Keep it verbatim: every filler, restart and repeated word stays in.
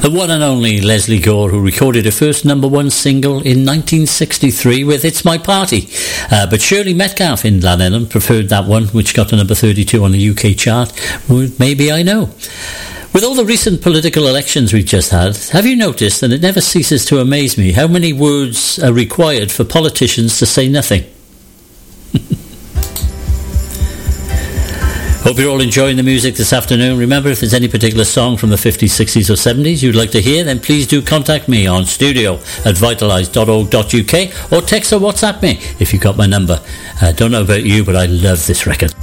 The one and only Leslie Gore, who recorded her first number one single in nineteen sixty-three with It's My Party. Uh, but Shirley Metcalf in Llanellan preferred that one, which got to number thirty-two on the U K chart. Well, maybe I know. With all the recent political elections we've just had, have you noticed, and it never ceases to amaze me, how many words are required for politicians to say nothing? Hope you're all enjoying the music this afternoon. Remember, if there's any particular song from the fifties, sixties or seventies you'd like to hear, then please do contact me on studio at vitalise dot org dot U K or text or WhatsApp me if you've got my number. I uh, don't know about you, but I love this record.